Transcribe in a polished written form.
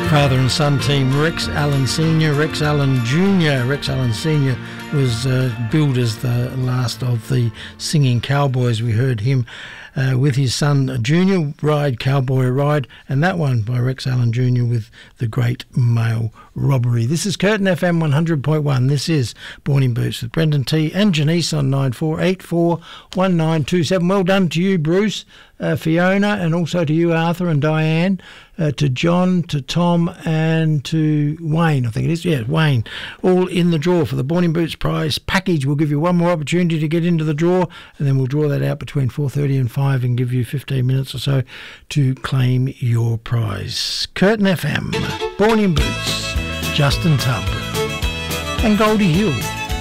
Father and son team, Rex Allen Sr., Rex Allen Jr. Rex Allen Sr. was billed as the last of the singing cowboys. We heard him with his son Junior, Ride Cowboy Ride, and that one by Rex Allen Jr. with The Great Male Robbery. This is Curtin FM 100.1. This is Born in Boots with Brendan T and Janice on 94841927. Well done to you, Bruce, Fiona, and also to you, Arthur and Diane, to John, to Tom, and to Wayne, I think it is. Yeah, Wayne, all in the draw for the Born in Boots prize package. We'll give you one more opportunity to get into the draw, and then we'll draw that out between 4:30 and 5 and give you 15 minutes or so to claim your prize. Curtin FM, Born in Boots, Justin Tubb and Goldie Hill.